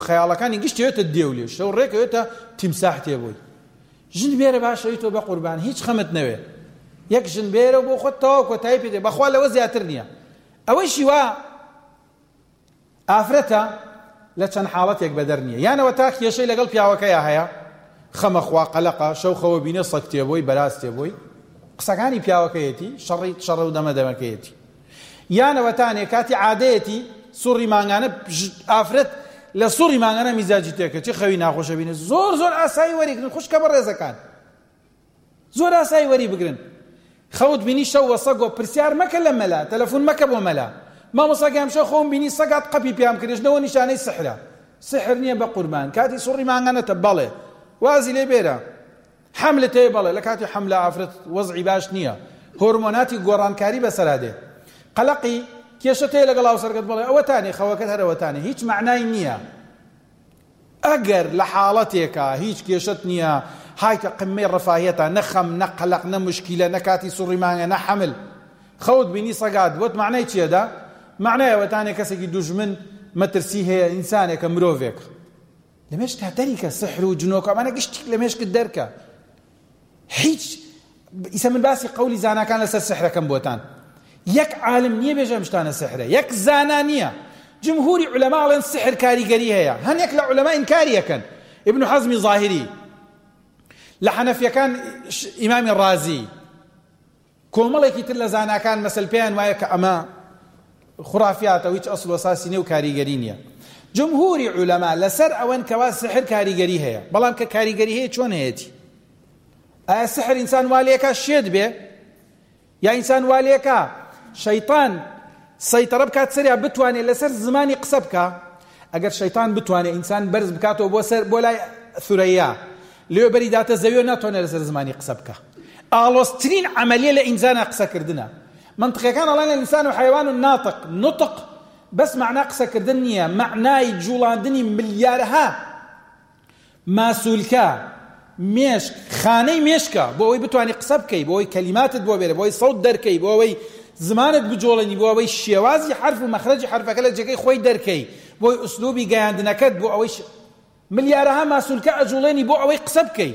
خەیاڵەکانی گشتێتە دێولێ شەو ڕێکەوێتە تیمساح تێبووی ژن بێرە باشەوی تۆ بە قوربان هیچ خەمت نەوێ یەک ژن بێرە بۆ خۆت تەواو کۆتایی پێ دێ بەخوا لەوە زیاتر نییە ئەوەیشی وا ئافرەتە لە چەند حاڵەتێک بەدەر نییە یانەوە تا کێشەی لەگەڵ پیاوەکەیە هەیە خەمەخوا قەلەقە شەو خەوە بینە سەگ تێبۆی بەراز تێبۆی قسەکانی پیاوەکەیەتی شەڕ و دەمەدەمەکەیەتی یانەوە تانێ کاتی عادەیەتی سوڕی مانگانە ئافرەت لە سوڕی مانگانە میزاجی تێکە چی خەوی ناخۆشە بینە زۆر ئاسایی وەریگرن خوشکە بە ڕێزەکان زۆر ئاسایی وەری بگرن خەوت بینی شەو وە سەگۆ پرسیار مەکە لە مەلا تەلەفۆن مەکە بۆ مەلا مامۆساگەم شەو خۆم بینی سەگات قەپی پیام کردنەوە نیشانەی سحرە سحر نییە بە قوربان کاتی سوڕی مانگانەتە بەڵێ وازی لێ بێرە حملت هەیە بەڵێ لە کاتی حملە ئافرەت وەزعی باش نییە هۆرمۆناتی گۆڕانکاری بەسەرادێ قەلەقی کێشەت هەیە لەگەڵ هاوسەرگەت بڵێ ئەوەتانێ خەوەکەت هەرەوەتانێ هیچ معنای نییە ئەگەر لە حاڵەتێکە هیچ کێشەت نییە هایتە قمەی ڕەفاهیەتە نەخەم نە قەلەق نە مشکیلە نە کاتی سوڕی مانگە نە حەمل خەوت بینی سەگات بۆت معنای چیەدا معنای ئەوەتانێ کەسێکی دوژمن مەترسی هەیە ئینسانێکە مرۆڤێک لەمێشتا دەریکە سحر و جنۆکە ئەمانە گشتێک لەمێشکت دەرکە هیچ ئیسە من باسی قەولی زاناکان لەسەر سحرەکەم بۆتان یەک عالم نییە بێژە ئەم شتانە سحرە یەک زانا نییە جمهوری عولەما ئەڵێن سحر کاریگەری هەیە هەندێک لە عولەما ئینکاریەکەن ابن حەزمی ظاهری لە حەنەفیەکان ئیمامی ڕازی کۆمەڵێکی تر لە زاناکان مەسەل پێیان وایە کە ئەمە خورافیاتە هیچ ئەسڵ و ئەساسی نییە و کاریگەری نییە جمهوری عولەما لەسەر ئەوەن کەوا سحر کاریگەری هەیە بەڵام کە کاریگەری هەیە چۆن هەیەتی ئایا سحر ئینسان والێکە شێت بێ یا ئینسان والێکە شەیطان سەیطرە بکات سەریا بتوانێت لەسەر زمانی قسە بکە ئەگەر شەیطان بتوانێت ئینسان بەرز بکاتەوە بۆ لای ثورەیا لێوە بەری داتە زەویە ناتوانێت لەسەر زمانی قسە بکە ئاڵۆزترین عەمەلیە لە ئینسانە قسەکردنە منطقەکان ئەڵێن ئینسان و حەیوان و ناتق نطق بەس معنای قسەکردن نییە معنای جوڵاندنی ملیارها ماسوولکە مێشک خانەی مێشکە بۆ ئەوەی بتوانێت قسە بکەی بۆ ئەوەی کەلیماتت بۆ بێرە بۆ ئەوەی سەوت دەرکەی بۆ ئەوەی زمانت بجۆڵێنی بۆ ئەوەی شێوازی حرف و مەخرەجی حرفەکە لە جێگەی خۆی دەرکەی بۆی ئوسلوبی گەیاندنەکەت بۆ ئەوەی ملیارەها ماسوولکە ئەجوڵێنی بۆ ئەوەی قسە بکەی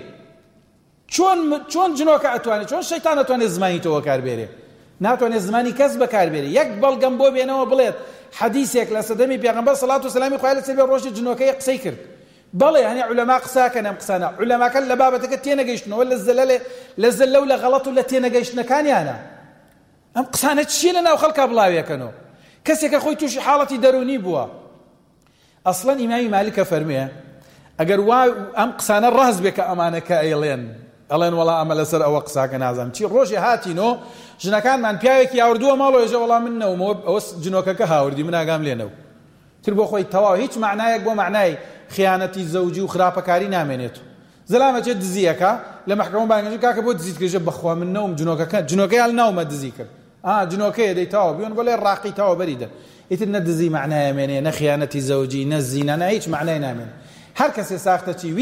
چۆن جنۆکە ئەتوانێت چۆن شەیتان ئەتوانێت زمانی تۆ بەکاربێرێ ناتوانێت زمانی کەس بەکاربێرێ یەک بەڵگەم بۆ بێنەوە بڵێت حەدیثێک لە سەدەمی پێغەمبەر سەڵات و سەلامی خوای لەسەر بێ ڕۆژی جنۆکەی قسەی کرد بەڵێ هەنێ عولەما قساکەن ئەم قسانە عولەماکان لە بابەتەکە تێنەگەیشتنەوە لە زەلە و لە غەڵەت و لە تێنەگەیشتنەکانیانە ئەم قسانە چیە لە ناو خەڵکا بڵاویەکەنەوە کەسێکە خۆی تووشی حاڵەتی دەرونی بووە ئەسڵەن ئیمامی مالیکە فەرمێ ئەگەر وا ئەم قسانە ڕاست بێ کە ئەمانەکە ئەڵێن وەڵا ئەمە لەسەر ئەوە قساکە نازانم چی ڕۆژی هاتینەوە ژنەکانمان پیاوێکی هاوردووە ماڵەوە ێژە وەڵام من نەومەوە ئەوە جنۆکەکە هاوردی من ئاگام لێنەوە تر بۆ خۆی تەواو هیچ معنایەک بۆ معنای خیانەتی زەوجی و خراپەکاری نامێنێت زەلامەچێت دزیەکە لە مەحکەمە بانگەشت کاکە بۆ دزیت کردژە بەخوا من نەوم جنۆکەکە یان ناومە دزی کرد جنۆکەیە دەی تاوە بیۆن بۆ لێ ڕاقی تاوە بەریدە ئیتر نە دزی معنای ئەمێنێ نە خیانەتی زەوجی نە زینە نە هیچ معنای نامێنێ هەر کەسێ ساختە چی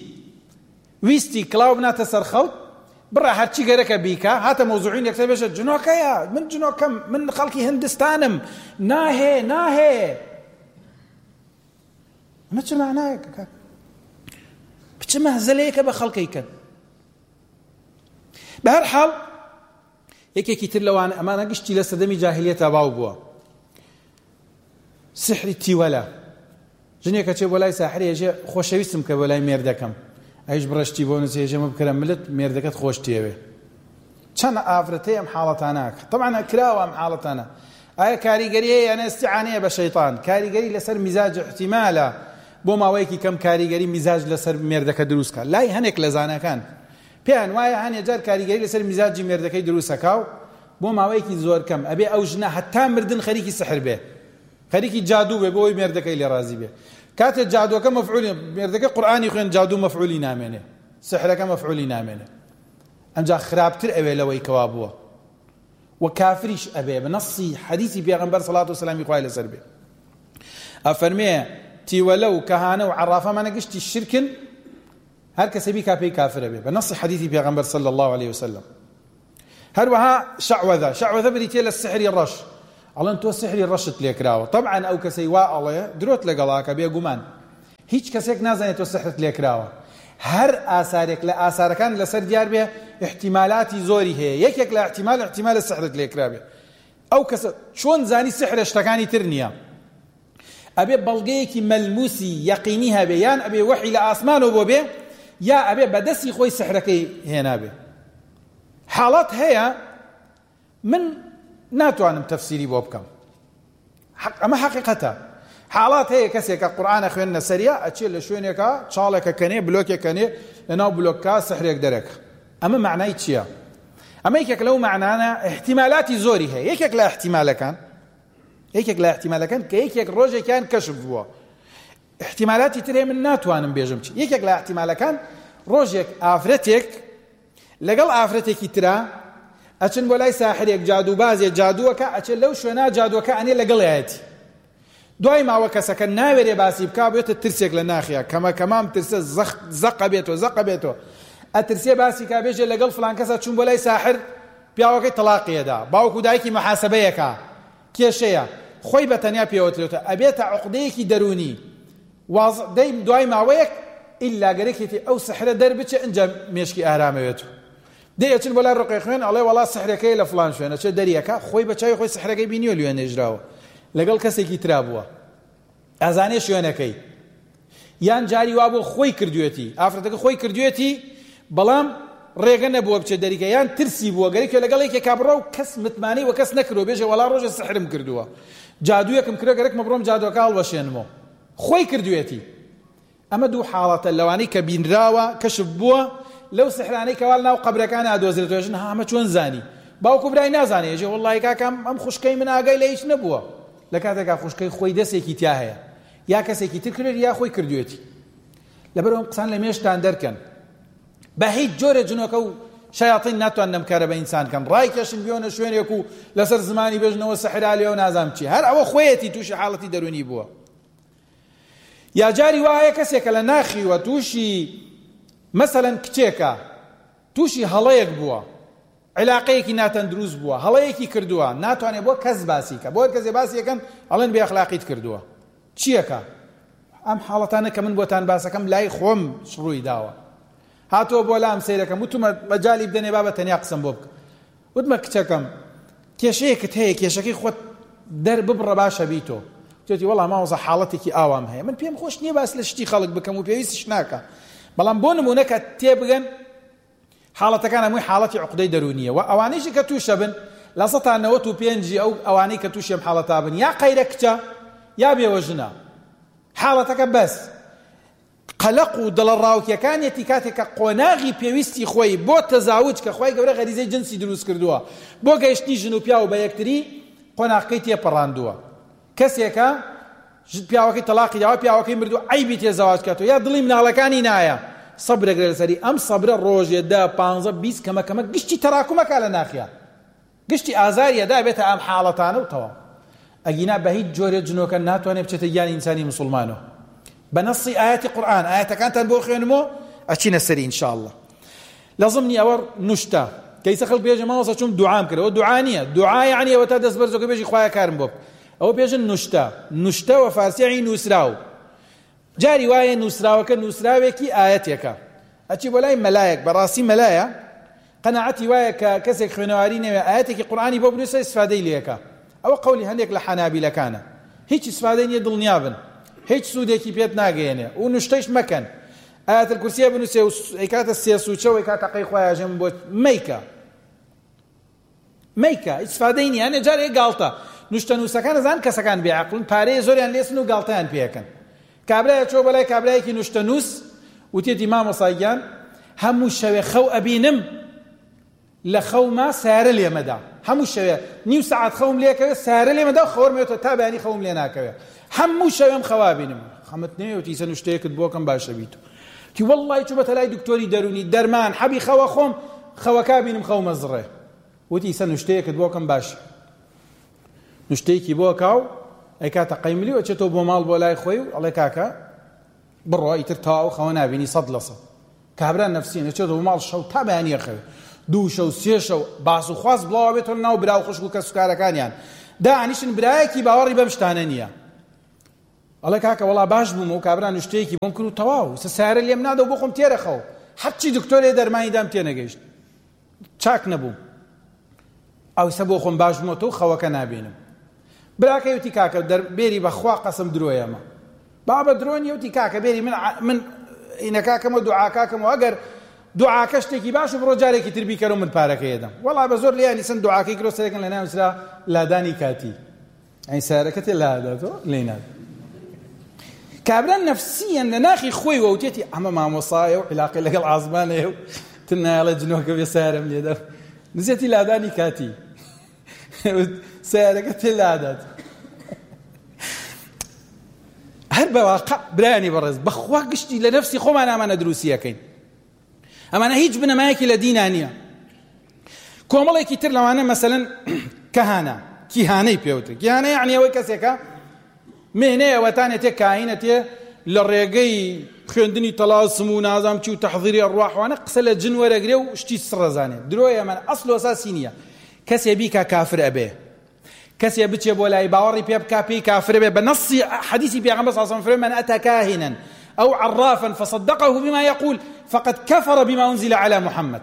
ویستی کڵاو بناتە سەر خەوت بڕە هەرچی گەرەکە بیکە هاتە مۆزوعین یەکسەر بێژە جنۆکەیە من جنۆکەم من خەڵکی هندستانم ناهێ ئەمە چ معنایەکە کاک بچ مەهزەلەیەکە بە خەڵکەیکەن بە هەر حاڵ یەکێکی تر لەوانە ئەمانە گشتی لە سەدەمی جاهلیەتە باو بووە سحری تیوەلە ژنێکە چێ بۆ لای ساحر ێژێ خۆشەویستم کە بۆ لای مێردەکەم ئەیش بڕشتی بۆ نووسێ ێژەمە بکرە ملت مێردەکەت خۆشتیەوێ چەند ئافرەتەی ئەم حاڵەتاناکە طبعا کراوە ئەم حاڵەتانە ئایا کاریگەریە یانە ئیستیعانەیە بە شەیطان کاریگەری لەسەر میزاج احتیمالە بۆ ماوەیەکی کەم کاریگەری میزاج لەسەر مێردەکە دروستکە لای هەنێک لە زانەکان پێیان وایە هەنێ جار کاریگەری لەسەر میزاجی مێردەکەی دروستەکاو بۆ ماوەیەکی زۆر کەم ئەبێ ئەو ژنە هەتا مردن خەریکی سحر بێ خەریکی جادوو بێ بۆی مێردەکەی لێ ڕازی بێ کاتێ جادوەکە مەفعولی مێردەکە قورئانی خوێن جادوو مەفعولی نامێنێ سحرەکە مەفعولی نامێنێ ئەمجا خراپتر ئەوێ لەوەی کەوا بووە و کافریش ئەبێ بە نەسی حەدیثی پێغەمبەر سەڵات و سەلامی خوای لەسەر بێ ئەفەرمێ تیوەلە و کەهانە و عەرافەمانە گشتی شرکن هەر کەسە بی کاپەی کافرە بێ بە نەسی حەدیثی پێغەمبەر صلی الله عليه وسلم هەروەها شەعوەذە بریتێ لە سحری ڕەش ئەڵێن تۆ سحری ڕەشت لێکراوە طبعا ئەو کەسەی وا ئەڵێ درۆت لەگەڵاکە بێگومان هیچ کەسێک نازانێت تۆ سحرت لێکراوە. هەر ئاسارێک لە ئاسارەکان لەسەر دیار بێ احتیمالاتی زۆری هەیە. یەکێک لە احتیمالە سحرت لێکرا بێ. ئەو کەسە چۆن زانی سحرە شتەکانی تر نییە؟ ئەبێ بەڵگەیەکی مەلموسی یەقینی هەبێ، یان ئەبێ وەحی لە ئاسمانەوە بۆ بێ، یا ئەبێ بەدەستی خۆی سحرەکەی هێنابێ. حاڵات هەیە من ناتوانم تەفسیری بۆ بکەم، ئەمە حەقیقەتە. حاڵات هەیە کەسێکە قورئانە خوێندنە سەریە ئەچێ لە شوێنێکە چاڵێکە کەنێ بلۆکێک کەنێ لەناو بلۆککە سحرێک دەرەکە. ئەمە معنای چییە؟ ئەمە یەکێک لەو معنانە احتیمالاتی زۆری هەیە. یەکێک لە احتیمالەکان کە یەکێک ڕۆژێکیان کەشف بووە. احتیمالاتی ترێ من ناتوانم بێژم چی. یەکێک لە احتیمالەکان ڕۆژێک ئافرەتێک لەگەڵ ئافرەتێکی ترا ئەچن بۆ لای ساحرێک جادوبازێک جادووەکە ئەچێ لەو شوێنە جادووەکە ئەنێ لەگەڵایەتی. دوای ماوە کەسەکە ناوێرێ باسی بکا بێتە ترسێک لە ناخیا کەمام ترسە زەقە بێتەوە ئەترسێ باسی کا بێژێ لەگەڵ فلان کەسە چوون بۆ لای ساحر پیاوەکەی تەلاقیەدا، باوکو دایکی مەحاسەبەیەکە، کێشەیە، خۆی بەتەنیا پێوەترێتە، ئەبێتە عوقدەیەکی دەرونی دوای ماوەیەک ئیلا گەرەکێتی ئەو سحرە دەربچێ ئەنجا مێشکی ئارامەوێت. دەیەچن بۆ لای ڕقی خوێن ئەڵێ وەڵا سحرەکەی لە فلان شوێنە چێ دەریەکە، خۆی بەچاوی خۆی سحرەکەی بینیوە لێ نێژراوە لەگەڵ کەسێکی ترا بووە، ئەزانێ شوێنەکەی، یان جاری وا بۆ خۆی کردوێتی، ئافرەتەکە خۆی کردوێتی بەڵام ڕێگە نەبووە بچێ دەریکە، یان ترسی بووە گەرەکە لەگەڵ یەکێکا بڕە و کەس متمانەی وە کەس نەکردووە بێژێ وەڵا ڕۆژە سحرم کردووە، جادوویەکم کردووە گەرەکمە بڕۆم جادووەکە هەڵبەشێنمەوە، خۆی کردوێتی. ئەمە دوو حاڵەتە لەوانەی کە بینراوە کەشف بووە لەو سحرانەی کەوال ناو قەبرەکان ئادۆزرێتەوە. ئەمە چۆن زانی؟ باوکو برای نازانێ ژێ وەڵڵی کاکەم ئەم خوشکەی من ئاگای لە هیچ نەبووە. لە کاتێکا خوشکەی خۆی دەستێکی تیا هەیە، یا کەسێکی تر کرد یا خۆی کردوێتی. لەبەرەوە قسان لە مێشتان دەرکەن بە هیچ جۆرە جنۆکە و شەیاطین ناتوان نەمکارە بە ئینسانکەن ڕایکێشن بیۆنە شوێنێک و لەسەر زمانی بێژنەوە سەحرا لێەوە نازام چی، هەر ئەوە خۆیەتی تووشی حاڵەتی دەرونی بووە. یا جاری وایە کەسێکە لە ناخیوە تووشی مەسەلەن کچێکە تووشی هەڵەیەک بووە، علاقەیەکی ناتەندروست بووە، هەڵەیەکی کردووە، ناتوانێت بۆ کەس باسی کە، بۆ کەسێ باسیەکەن ئەڵێن بێ ئەخلاقیت کردووە. چیەکە؟ ئەم حاڵەتانە کە من بۆتان باسەکەم لای خۆم ڕووی داوە. هاتۆ بۆ لام سەیرەکەم وتمە مەجالی بدەنێ بابە تەنیا قسەم بۆ بکە. وتمە کچەکەم کێشەیەکت هەیە، کێشەکەی خۆت دەر ببڕە باشە بیتۆ. توێتی وەڵا ماوەزە حاڵەتێکی ئاوام هەیە، من پێم خۆش نییە باس لە شتی خەڵک بکەم و پێویستیش ناکە، بەڵام بۆ نمونە کە تێبگەن حاڵەتەکان هەمووی حاڵەتی عوقدەی دەرونیە و ئەوانەیشی کە تووشە بن لە 95 ئەوانەی کە تووشی ئەم حاڵەتا بن یا قەیرە کچە یا بێوەژنە. حاڵەتەکە بەس قەلەق و دڵەڕاوکیەکانێتی کاتێکە قۆناغی پێویستی خۆی بۆ تەزاوج کە خۆی گەورە غەریزەی جنسی دروست کردووە بۆ گەیشتنی ژن و پیا و بە یەکتری قۆناغەکەی تێپەڕاندووە. کەسێکە پیاوەکەی تەلاقی داوە، پیاوەکەی مردووە، عیبی تێزەواج کاتەوە یا دڵی مناڵەکانی نایە، سەبرەگرێ لەسەری ئەم سەبرە ڕۆژێ 10 15 20 کەمەکەمە گشتی تەراکومەکە لە ناخیا، گشتی ئازاریەدا بێتە ئەم حاڵەتانە و تەواو. ئەگینا بە هیچ جۆرێ جنۆکە ناتوانێت بچێتە گیانی ئینسانی مسلمانەوە. بنص آيات القرآن آيات كانت بوخي نمو أشينا سري إن شاء الله لازمني أور نشتا كيس خلق بيجي ما وصل شوم دعاء كده ودعانية دعاء يعني وتدس برزو كبيجي خوايا كارم بوب أو بيجي نشتا وفارسي نسراو جاري واي نسراو كنسراو كي آياتك أشي ولاي ملايك براسي ملايا قناعتي واي كسك خنوارين آياتك القرآن بوب نسا استفادي ليك أو قولي هنيك لحنابلة كان هيك استفادي يدل نيابن هیچ سوودێکی پێت ناگەێنێ و نوشتەیش مەکەن. ئاەت الکورسیە بنووسێ و ئەیکاتە سێسوچە و ئەیکاتە قەی خۆیاژەم بۆ مەیکە ئیسفادەی نییە. هەنێ جارێک گاڵتە نوشتە نووسەکان ئەزان کەسەکان بێعەقڵن پارەیە زۆریان لێسن و گاڵتەیان پێەکەن. کابرایە چۆ بەلای کابرایەکی نوشتە نووس وتێتی مامۆساییان هەموو شەوێ خەو ئەبینم لە خەوما سارە لێمەدا، هەموو شەوێ نیو سەعات خەوم لێکەوێ سارە لێمەدا و خەوەرمێتەوە تا بەیانی خەوم لێ ناکەوێ، هەموو شەوێم خەوا بینم. خەمت نەیەوتی سە نوشتەیەکت بۆکەم باشە بیتو تی وەڵڵی چوو بەتە لای دکتۆری دەرونی دەرمان حەبی خەوە خۆم خەوەکە بینم خەومە زڕێ، وتی سە نوشتەیەکت بۆکەم باشە. نوشتەیەکی بۆ کاو ئەیکاتە قەیملی و ئەچێتەوە بۆ ماڵ بۆ لای خۆی و ئەڵێ کاکە بڕۆ ئیتر تاو خەوە نابینی 100%. کابرا نەفسین ئەچێتەوە بۆ ماڵ شەو تا بەیانی خەوێ 2 شەو 3 شەو باس و خواست بڵاو بێتەوە ناو برا و خوشک و کەسوکارەکانیان داعنیشن برایەکی باوەڕی بەم شتانە نییە. ئەڵێ کاکە وەڵا باش بووم و کابرا شتێکی بۆم کرد و تەواو سەیارە لێم نادە و بۆ خۆم تێرەخەوە هەرچی دکتۆرێ دەرمانی دام تێنەگەیشت چاک نەبووم ئەوسە بۆ خۆم باش بوومەوە خەوەکە نابێنم براکە وتی کاکە بێری بەخوا قەسم درۆیە ئەمە بابە درۆ نیە وتی کاکە بێری من ئینەکاکەمە دوعاکاکەمەوە ئەگەر دوعاکە شتێکی باش و بڕۆ جارێکی تر بیکەرە و من پارەکە دەم وەڵا بە زۆر لیانی سن دوعاکەی کرۆ سەرەکەن لە ناوسرا لادانی کاتی ئەی سارەکە تێ لاداتەوە لێ ناد کابرا نەفسیەن لە ناخی خۆی وەوتێتی ئەمە مامۆسایە و عیلاقی لەگەڵ عازمانەیە و تر نایڵێ جنۆکە بێ سارم لێدە نزێتی لادانی کاتی سارەکە تێ لادات هەر بەواقع برایانی بەڕێز بەخوا گشتی لە نەفسی خۆمان ئەمانە دروستیەکەین ئەمانە هیچ بنەمایەکی لە دینا نییە کۆمەڵێکی تر لەوانە مەسەلەن کەهانە کیهانەی پێوتر کیهانە یعنی ئەوەی کەسێکە مێنەیە وەتانێت تێ کاهینەتێ لە ڕێگەی خوێندنی تەلاسم و نازام چی و تەحضیری ئەڕواحوانە قسە لە جن وەرەگرێ و شتی سڕەزانێت درۆیە ئەمانە ئەسڵ و ئەساسی نییە کەسێ بیکە کافر ئەبێ کەسێ بچێ بۆ لای باوەڕی پێ بکا پێی کافر بێ بە نەسی حەدیثی پێغەمبەر صلی الله علیه و سلم من أتى كاهنا أو عرافا فصدقه بما يقول فقد كفر بما أنزل على محمد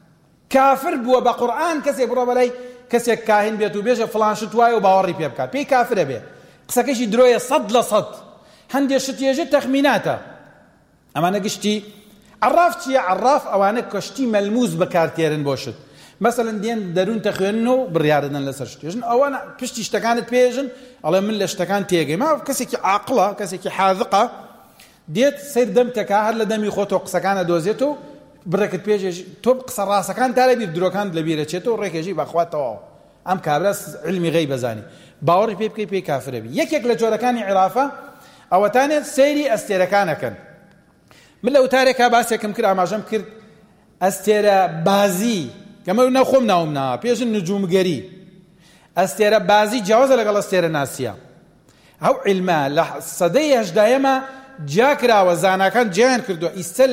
كافر بووە بە قورئان کەسێ بڕۆ بەلای کەسێک کاهین بێت و بێژە فڵان شت وایە و باوەڕی پێ بکات پێی کافرە بێ قسەکەشی درۆیە 100% هەندێک شتێژە تەخمیناتە ئەمانە گشتی عراف چییە عراف ئەوانە کەشتی مەلموس بەکارتێرن بۆ شت مثلا دێن دەروون تەخوێنن و بڕیاردن لەسەر شتێژن ئەوانە پشتی شتەکانت پێژن ئەڵێ من لە شتەکان تێگەی ما کەسێکی عاقڵە کەسێکی حاذقە دێت سیر دەمتەکە هەر لە دەمی خۆتۆ قسەکانە دۆزێت و بڕێکت پێژێژ تۆ قسە ڕاستەکان تا لەبیر درۆکان لەبیرەچێت و ڕێکێژی بەخواتەوە ئەم کابرا علمی غەیب بەزانی باوەڕی پێ بکەی پێی کافرە بی یەکێک لە جۆرەکانی عێرافە ئەوەتانێت سەیری ئەستێرەکانەکەن من لە وتارێکا باسێکم کرد ئاماژەم کرد ئەستێرە بازی کەمە نەخۆم ناومنا پێشن نجومگەری ئەستێرە بازی جیاوازە لەگەڵ ئەستێرە ناسیە ئەو عیلمە لە سەدەی هەژدایەمە جاکراوە زاناکان جیان کردووە ئیسە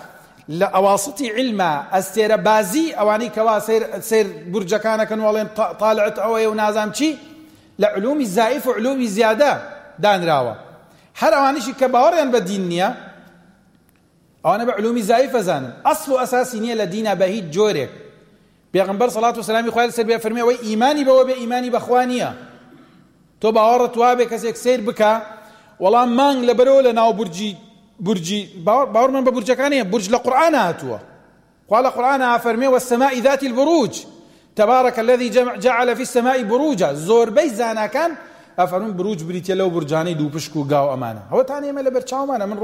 لە ئەواسطی عیلمە ئەستێرە بازی ئەوانەی کەوا سیر بورجەکانەکەن وەڵێن طالعت ئەوەیە و نازام چی لە علومی زائف و علومی زیادە دانراوە هەر ئەوانیشی کە باوەڕیان بە دین نییە ئەوانە بە علومی زائف ئەزانن ئەسڵ و ئەساسی نییە لە دینە بە هیچ جۆرێک پێغەمبەر سەڵات و سەلامی خوای لەسەر بێ فەرمێ ئەوەی ئیمانی بەوە بێ ئیمانی بەخوا نییە تۆ باوەڕت وا بێ کەسێک سیر بکە وەڵام مانگ لەبەرەوە لە ناو برجی باوەڕ من بە برجەکانیە برج لە قورئانە هاتووە خوا لە قورئانە فەرمێ والسەماء ذات البروج تبارك الذي جعل في السماء بروجا زۆربەی زاناکان ئەفەرمون بروج بریتە لەو برجانەی دوو پشک و گاو ئەمانە ئەوەتان ئێمە لەبەر چاومانە من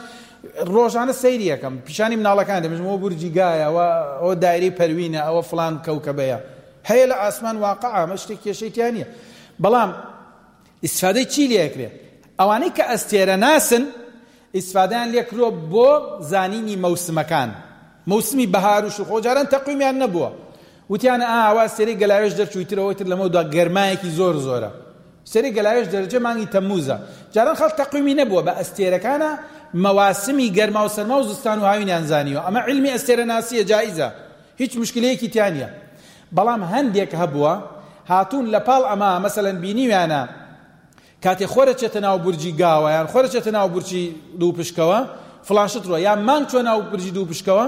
ڕۆژانە سەیری یەکەم پیشانی مناڵەکان دەبژم ئەوە بورجی گایە ئەوە دایرەی پەروینە ئەوە فڵان کەوکەبەیە هەیە لە ئاسمان واقعە ئەمە شتێک کێشەیتیان نییە بەڵام ئیسفادەی چی لێکرێ ئەوانەی کە ئەستێرە ناسن ئیسفادەیان لێکرۆ بۆ زانینی مەوسمەکان مەوسمی بەهار و شوخۆ جاران تەقویمیان نەبووە وتیانە ئاوا سەری گەلاوێش دەرچوویترەوە تر لەمەودا گەرمایەکی زۆرە سەری گەلاوێش دەرەجە مانگی تەمموزە جاران خەڵک تەقویمی نەبووە بە ئەستێرەکانە مواسمی گەرما و سەرما و زستان و هاوینیان زانیوە ئەمە علمی ئەستێرە ناسیە جایزە هیچ مشکلەیەکی تیان نییە بەڵام هەندێک هەبووە هاتوون لە پاڵ ئەمە مەسەلەن بینیویانە کاتێ خۆرە چێتە ناو بورجی گاوە یان خۆرە چێتە ناو بورجی دوو پشکەوە فڵاشت ڕۆ یان مانگ چۆ ناو بورجی دوو پشکەوە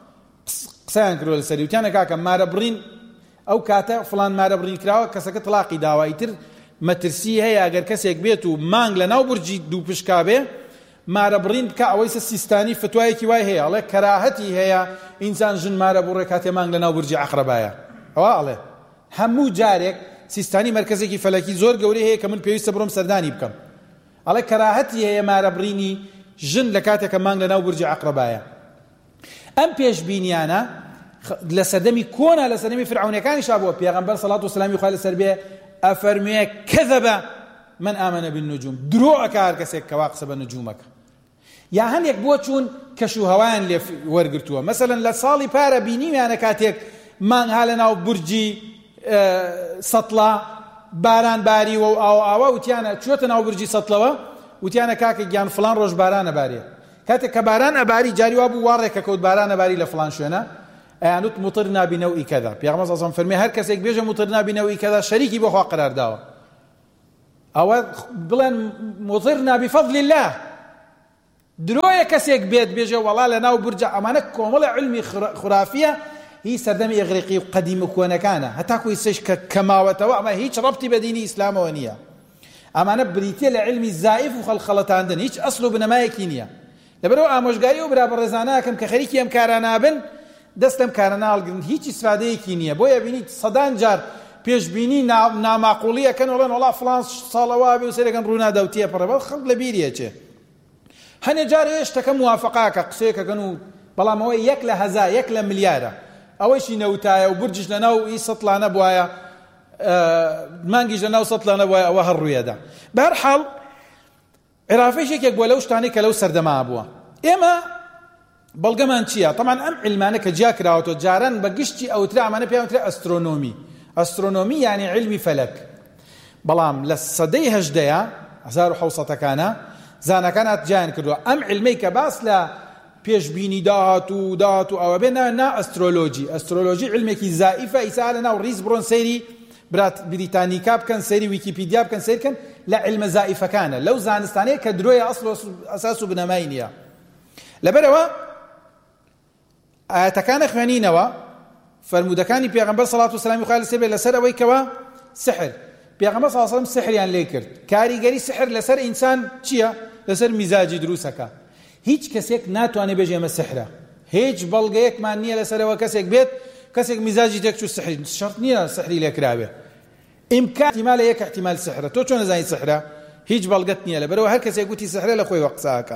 قسەیان کردووە لەسەری وتیانە کاکە مارە بڕین ئەو کاتە فڵان مارە بڕین کراوە کەسەکە تەلاقی داوە ئیتر مەترسی هەیە ئەگەر کەسێک بێت و مانگ لە ناو بورجی دوو پشکا بێ مارە بڕین بکە ئەوەی سیستانی فتوایەکی وای هەیە ئەڵێ کەراهەتی هەیە ئینسان ژن مارە بڕێ کاتێ مانگ لە ناو بورجی عەقرەبایە ئەوە ئەڵێ هەموو جارێک سیستانی مرکزێکی فەلەکی زۆر گەورەی هەیە کە من پێویستە بڕۆم سەردانی بکەم ئەڵێ کەراهەتی هەیە مارە بڕینی ژن لە کاتێکە مانگ لە ناو بورجی عەقرەبایە ئەم پێشبینیانە لە سەردەمی کۆنا لە سەردەمی فرعونەکانیشا بووە پێغەمبەر سەڵات و سەلامی خوای لەسەر بێ ئەفەرموویە کەذەبە من ئامەنە بالنجوم درۆ ئەکا هەر کەسێک کەوا قسە بە نجومەکە یا هەندێک بۆ چوون کەش و هەوایان لێ وەرگرتووە مەسەلەن لە ساڵی پارە بینیویانە کاتێک مانگ ها لە ناو بورجی سەتڵە باران باریوە و ئاوە وتیانە چۆتە ناو بورجی سەتڵەوە وتیانە کاکە گیان فڵان ڕۆژ بارانە بارێ کاتێک کە باران ئەباری جاری وا بوو واڕێکە کەوت بارانە باری لە فڵان شوێنە ئەیانوت مطرنا بنەوئی کەذا پێغەمبەر صلی الله علیه و سەلەم فەرمێ هەر کەسێک بێژە مطرنا بنەوئی کەذا شەریکی بۆ خوا قەرار داوە ئەوە بڵێن مضرنا بفضل الله درۆیە کەسێک بێت بێژە وەڵا لە ناو بورجە ئەمانە کۆمەڵە علمی خرافیە هی سەردەمی ئێغریقی و قەدیم و کۆنەکانە هەتاکو ئێستش کە ماوەتەوە ئەمە هیچ ڕەبتی بە دینی ئیسلامەوە نییە ئەمانە بریتیە لە علمی زائف و خەڵخەڵەتاندن هیچ ئەسڵ و بنەمایەکی نییە لەبەرەوە ئامۆژگاری و برابەڕێزانەکەم کە خەریکی ئەم کارانە بن دەست لەم کارانە هەڵگرن هیچ ئیسفادەیەکی نییە بۆیە بینیت سەدان جار پێشبینی ناماقوڵیەکەن وڵێن وڵا فڵان ساڵەوە بێ و سەرەکەن ڕوونادەوتیە پڕەبە خەڵک لە بیریە چێ هەنێ جار هێشتەکە موافقاکە قسەیەکەکەن و بەڵام ئەوەی 1 لە 1000 1 لە ملیارە ئەوەیشی نەوتایە و برجش لە ناو ئی سەتڵانە بوایە مانگیش لە ناو سەتڵانە بوایە ئەوە هەر ڕوویەدا بەهەرحاڵ عێرافەیەکێک بووە لەو شتانەی کە لەو سەردەما بووە ئێمە بەڵگەمان چییە طبعا ئەم علمانە کە جیا کراوەتەوە جاران بە گشتی ئەوترا ئەمانە پێیان وترا ئەسترۆنۆمی یعنی علمی فەلەک بەڵام لە سەدەی 18 1700ەکانە زانەکان هاتجیان کردووە ئەم علمەی کە باس لە پێشبینی داهات و ئەوە بێ نا ئەسترۆلۆژی علمێکی زائیفە ئیسا لە ناو ڕیز بڕۆن سەیری بریتانیکا بکەن سەیری ویکیپیدیا بکەن سەیرکەن لە علمە زائیفەکانە لەو زانستانەیە کە درۆیە ئەسڵ و ئەساس و بنەمای نییە لەبەرەوە ئاەتەکانە خوێنینەوە فەرمودەکانی پێغەمبەر سەڵات و سەلامی خوای لەسەر بێ لەسەر ئەوەی کەوە سحر پێغەمبەر سەڵات و سەلام سحریان لێ کرد کاریگەری سحر لەسەر ئینسان چییە لەسەر میزاجی دروستەکە هیچ کەسێک ناتوانێت بێژێ ئەمە سحرە هیچ بەڵگەیەکمان نییە لەسەرەوە کەسێک بێت کەسێک میزاجی تێکچوو سحری شەرت نییە سحری لێکراوێ ئیمکان احتیمالە یەک احتیمال سحرە تۆ چۆن نەزانی سحرە هیچ بەڵگەت نییە لەبەرەوە هەر کەسێک گوتی سحرە لە خۆی وەقساکە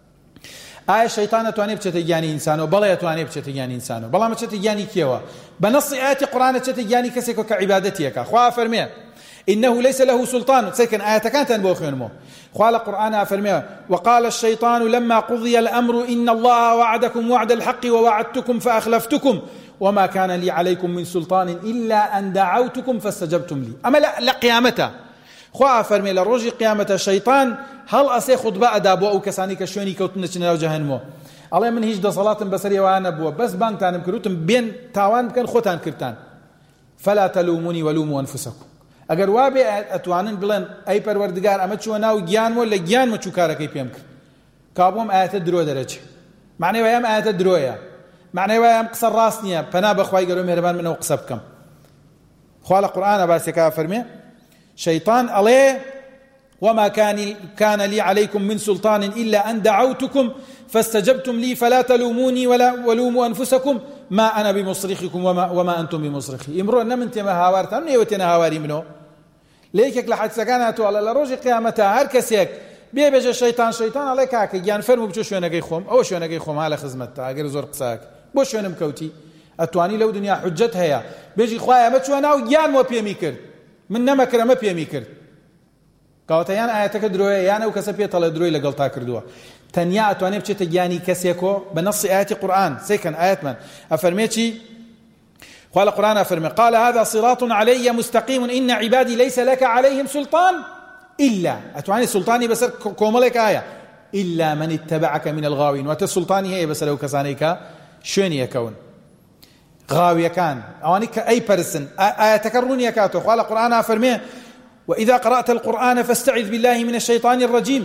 ئایا شەیتان ئەتوانێت بچێتە گیانی ئینسانەوە بەڵێ ئەتوانێت بچێتە گیانی ئینسانەوە بەڵام بچێتە گیانی کێوە بە نەسی ئاەتی قورئانە چێتە گیانی کەسێکە کە عیبادەتیەکە خوا فەرمێ إنه ليس له سلطان سيكن آية كانت بوخينمو قال القرآن أفرميه وقال الشيطان لما قضي الأمر إن الله وعدكم وعد الحق ووعدتكم فأخلفتكم وما كان لي عليكم من سلطان إلا أن دعوتكم فاستجبتم لي أما لا قيامته خوا فرمي لروج قيامة الشيطان هل أسي خطبة أدابو أو كساني كشوني كوتنا چناو جهنمو الله من هيج دا صلاة بسرية وأنا بوا بس بانتان بكروتم بين تاوان بكن خوتان كرتان فلا تلوموني ولوموا أنفسكم ئەگەر وابێ ئەتوانن بڵێن ئەی پەروەردگار ئەمە چووە ناو گیانمۆ لە گیانمە چوو کارەکەی پێم کرد کابووم ئاەتە درۆ دەرەچێ معنەی وایە ئەم ئاەتە درۆیە معنەی وایە ئەم قسە ڕاست نییە پەنا بەخوای گەورە مێرەبان منەوە قسە بکەم خوا لە قورئانە باسێکا فەرمێ شەیطان ئەڵێ وما كان لي عليكم من سلطان إلا أن دعوتكم فاستجبتم لي فلا تلوموني ولا ولوموا أنفسكم ما أنا بمصرخكم وما أنتم بمصرخي امرؤ نمن تما هاوارتان نيوتنا هاواري منه ليكك لحد سكاناتو على لروج قيامتها هر كسيك بيبج الشيطان عليك كاك يعني فرمو بچو شوێنەکەی خۆم ئەو شوێنەکەی خۆم ها لە خزمەتتا ئەگەر زۆر قساک بۆ شوێنم کەوتی ئەتوانی لەو دنیا حجەت هەیە بێژی خوایە ئەمە چوە ناو گیانمۆ پێمی کرد من نەمەکرەمە پێمی کرد کەواتە یان ئاەتەکە درۆیە یان ئەو کەسە پێتەڵێ درۆی لەگەڵ تا کردووە تەنیا ئەتوانێت بچێتە گیانی کەسێکۆ بە نەسی ئاەتی قورئان سێکەن ئاەتمان ئەفەرمێ چی قال القرآن أفرمي قال هذا صراط علي مستقيم إن عبادي ليس لك عليهم سلطان إلا أتواني سلطاني بسر كوملك آية إلا من اتبعك من الغاوين وتسلطاني هي بسر لو كسانيك شوني يكون غاوية كان أوانيك أي برسن آية تكروني يكاتو قال القرآن أفرمي وإذا قرأت القرآن فاستعذ بالله من الشيطان الرجيم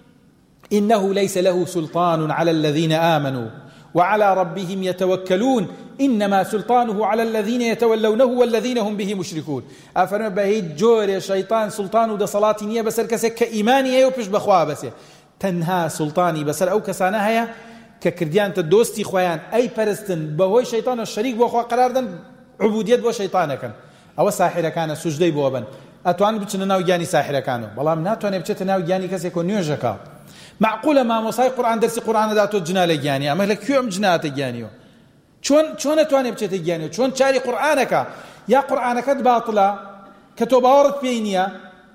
إنه ليس له سلطان على الذين آمنوا وعلى ربهم يتوكلون إنما سلطانه على الذين يتولونه والذين هم به مشركون أفرمي بهيد جور يا شيطان سلطان دا صلاتي نية بسر كسك كإيماني يوبش بخواه بس تنها سلطاني بسر أو كسانها هي ككرديان تدوستي خويان أي برستن بهوي شيطان الشريك بخواه قرار دن عبودية بو شيطانك أو ساحرة كان سجدي بوابن أتوان بچنا ناو جاني ساحرة كانوا بلام ناتوان بچنا ناو جاني كسيكو نيوجكا معقولة ما مصاي قرآن درسي قرآن داتو جنا لجاني أما لك يوم جنات جانيو چۆن ئەتوانێ بچێتە گیانەوە چۆن چاری قورئانەکە یا قورئانەکەت باڵە کە تۆ باوەڕت پێی نییە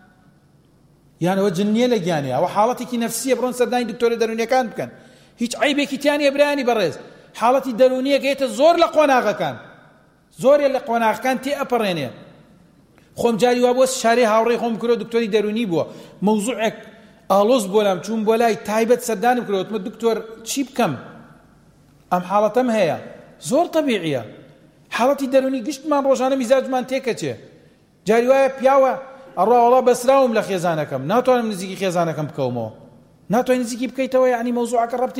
یانەوە جنیە لە گیانەیە ئەوە حاڵەتێکی نەفسیە بڕۆن سەردانی دکتۆرە دەرونیەکان بکەن هیچ عیبێکی تیانە برایانی بەڕێز حاڵەتی دەرونیە گەیتە زۆر لە قۆناغەکان زۆرێ لە قۆناغەکان تێ ئەپەڕێنێ خۆم جاری وا بۆ شارەی هاوڕێی خۆم کردو دکتۆری دەرونی بووە مەوزوعێک ئاڵۆز بۆ لام چوون بۆ لای تایبەت سەردانم کردو وتمە دکتۆر چی بکەم ئەم حاڵەتەم هەیە زۆر طبیعیە حاڵەتی دەرونی گشتمان ڕۆژانە میزاجمان تێکەچێ جاری وایە پیاوە ئەڕوا وەڵا بەسراوم لە خێزانەکەم ناتوانم نزیکی خێزانەکەم بکەومەوە ناتوانین نزیکی بکەیتەوە یعنی مەوزوعەکە ڕەبتی